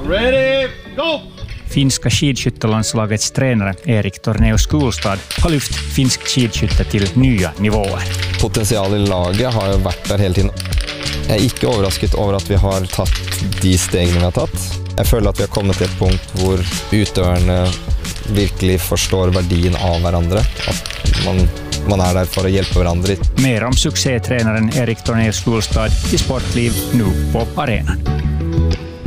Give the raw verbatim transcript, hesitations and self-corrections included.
Ready, go! Finska skidskyttelandslagets tränare Erik Tornéus Skulstad har lyft finsk skidskytte till nya nivåer. Potentialet i laget har ju varit där hela tiden. Jag är inte överraskad över att vi har tagit de stegen vi har tagit. Jag känner att vi har kommit till ett punkt där utøvarna verkligen förstår värdet av varandra. Att man, man är där för att hjälpa varandra. Mer om succétränaren Erik Tornéus Skulstad i Sportliv nu på arenan.